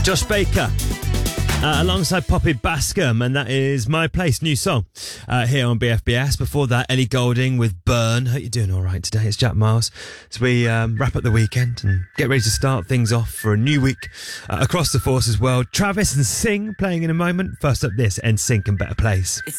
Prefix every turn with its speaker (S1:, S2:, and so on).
S1: Josh Baker alongside Poppy Bascom, and that is My Place, new song here on BFBS. Before that, Ellie Goulding with Burn. Hope you're doing all right today. It's Jack Miles as we wrap up the weekend and get ready to start things off for a new week across the Forces world. Travis and Sing playing in a moment. First up, this NSYNC and Better Place.